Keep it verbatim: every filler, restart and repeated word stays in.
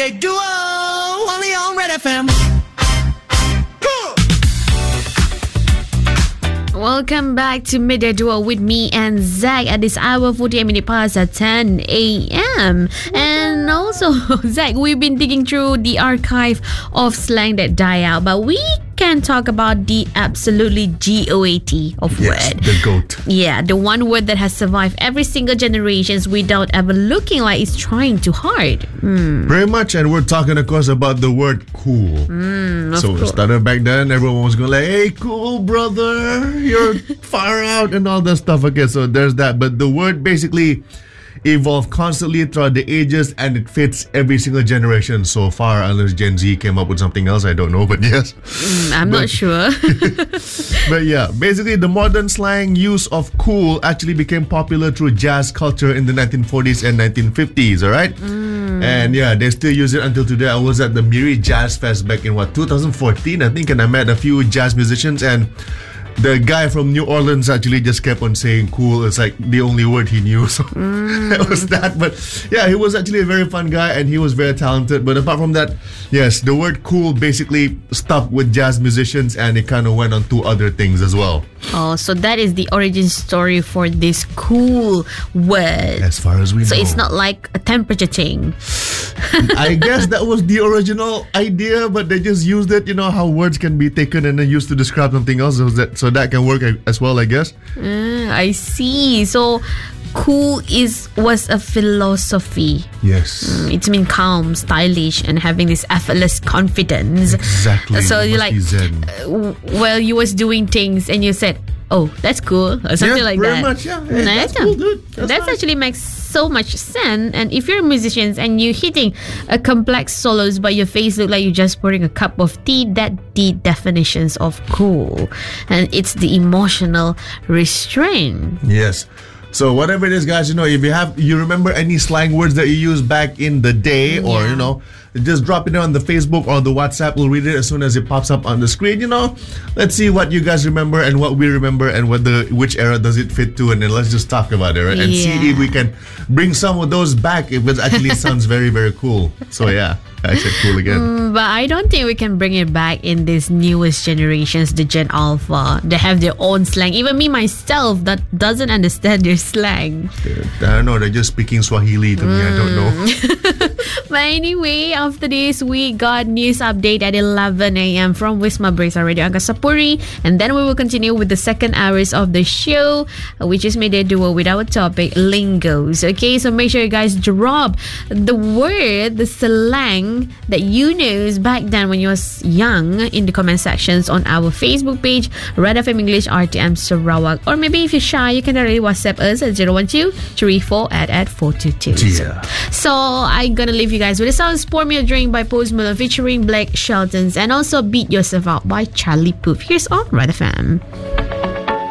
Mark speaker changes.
Speaker 1: Midday Duo, only on Red F M.
Speaker 2: Welcome back to Midday Duo with me and Zach at this hour, forty-eight minutes past at ten a.m. And also, Zach, we've been digging through the archive of slang that die out, but we can talk about the absolutely G O A T of
Speaker 3: yes,
Speaker 2: word.
Speaker 3: the GOAT.
Speaker 2: Yeah, the one word that has survived every single generations without ever looking like it's trying too hard. Mm.
Speaker 3: Very much, and we're talking, of course, about the word cool.
Speaker 2: Mm,
Speaker 3: so
Speaker 2: course.
Speaker 3: started back then, everyone was going like, hey, cool, brother, you're far out and all that stuff. Okay, so there's that. But the word basically evolved constantly throughout the ages, and it fits every single generation so far, unless Gen Z came up with something else. I don't know, but yes.
Speaker 2: Mm, I'm
Speaker 3: but,
Speaker 2: not sure.
Speaker 3: But yeah, basically the modern slang use of cool actually became popular through jazz culture in the nineteen forties and nineteen fifties, all right? Mm. And yeah, they still use it until today. I was at the Miri Jazz Fest back in what, two thousand fourteen, I think, and I met a few jazz musicians, and the guy from New Orleans actually just kept on saying cool. It's like the only word he knew. So mm. that was that. But yeah, he was actually a very fun guy, and he was very talented. But apart from that, yes, the word cool basically stuck with jazz musicians, and it kind of went on to other things as well.
Speaker 2: Oh, so that is the origin story for this cool word.
Speaker 3: As far as we
Speaker 2: so
Speaker 3: know.
Speaker 2: So it's not like a temperature thing.
Speaker 3: I guess that was the original idea, but they just used it, you know, how words can be taken and then used to describe something else. So that, so that can work as well, I guess.
Speaker 2: Mm, I see. So cool is was a philosophy.
Speaker 3: Yes.
Speaker 2: Mm, it's mean calm, stylish, and having this effortless confidence.
Speaker 3: Exactly.
Speaker 2: So
Speaker 3: you
Speaker 2: you're like, uh, well, you was doing things and you said, oh, that's cool, or something
Speaker 3: yeah,
Speaker 2: like
Speaker 3: very
Speaker 2: that.
Speaker 3: Much, yeah. Hey,
Speaker 2: nah,
Speaker 3: that's cool, dude. That's
Speaker 2: that actually makes so much sense. And if you're a musician and you're hitting a complex solos but your face look like you're just pouring a cup of tea, that the definitions of cool. And it's the emotional restraint.
Speaker 3: Yes. So whatever it is, guys, you know, if you have, you remember any slang words that you used back in the day, or,
Speaker 2: yeah.
Speaker 3: you know, just drop it on the Facebook or the WhatsApp. We'll read it as soon as it pops up on the screen. You know, let's see what you guys remember and what we remember and what the which era does it fit to, and then let's just talk about it, right? And
Speaker 2: yeah.
Speaker 3: see if we can bring some of those back. If it actually sounds very, very cool. So yeah, I said cool again.
Speaker 2: Mm, but I don't think we can bring it back in these newest generations, the Gen Alpha. They have their own slang. Even me myself, that doesn't understand their slang.
Speaker 3: I don't know. They're just speaking Swahili to me.
Speaker 2: Mm.
Speaker 3: I don't know.
Speaker 2: But anyway, after this, we got news update at eleven a.m. from Wisma Brisa Radio Angka Sapuri. And then we will continue with the second hours of the show, which is Midday Duo with our topic, lingos. Okay, so make sure you guys drop the word, the slang that you knew back then when you was young in the comment sections on our Facebook page, Red F M English R T M Sarawak. Or maybe if you're shy, you can already WhatsApp us at zero one two three four at at four two two.
Speaker 3: Yeah.
Speaker 2: So I'm gonna leave you guys with a song, Pour Me a Drink by Post Malone featuring Blake Sheltons, and also Beat Yourself Out by Charlie Puth. Here's on Red F M.